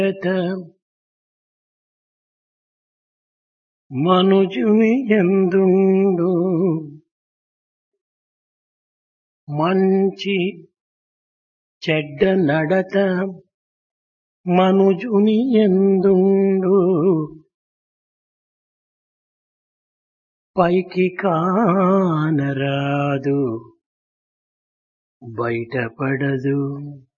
మనుజుని యందుండు మంచి చెడ్డ నడత మనుజుని యందుండు పైకి కానరాదు బయటపడదు.